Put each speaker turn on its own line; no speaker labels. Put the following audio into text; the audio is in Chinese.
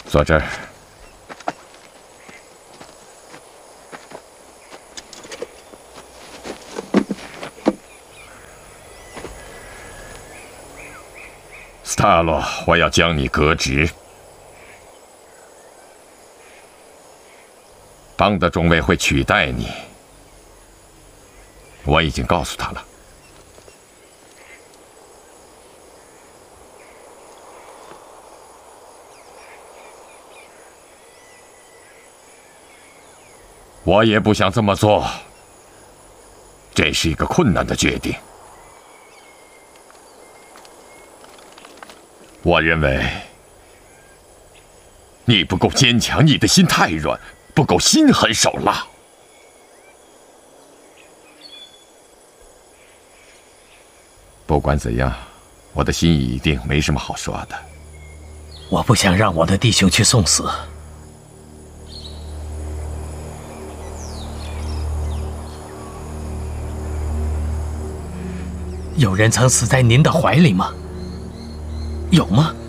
坐这儿。斯塔洛，我要将你革职。邦的中尉会取代你，我已经告诉他了。我也不想这么做，这是一个困难的决定。我认为你不够坚强，你的心太软，不够心狠手辣。不管怎样，我的心意已定，没什么好说的。
我不想让我的弟兄去送死。有人曾死在您的怀里吗？有吗？